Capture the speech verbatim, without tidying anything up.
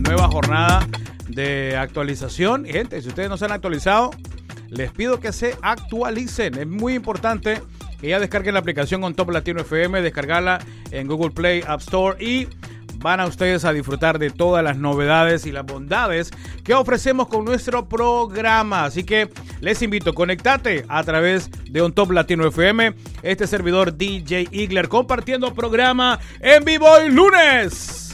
nueva jornada de actualización. Y gente, si ustedes no se han actualizado, les pido que se actualicen. Es muy importante que ya descarguen la aplicación On Top Latino F M, descargarla en Google Play, App Store, y van a ustedes a disfrutar de todas las novedades y las bondades que ofrecemos con nuestro programa. Así que les invito, conectate a través de On Top Latino F M. Este servidor D J Igler compartiendo programa en vivo hoy lunes.